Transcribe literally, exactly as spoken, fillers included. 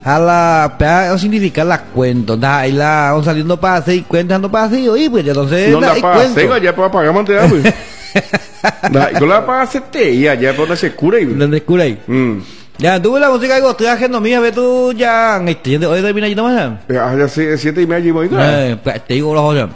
A la pea significa la cuento. Da, ahí la vamos saliendo para hacer y cuenta ando para hacer. Oye, pues entonces. No da, da y para cuento. hacer, ya para pagar mantener, pues. Da, yo la para hacer te, ya, ya para se cura y. ¿Dónde cura ahí? Mm. Ya, tú la música que estoy haciendo mía, ve tú ya. Este, hoy termina allí nomás. Ya, ya, siete y media, y voy, Eh, pues, te digo los ojos.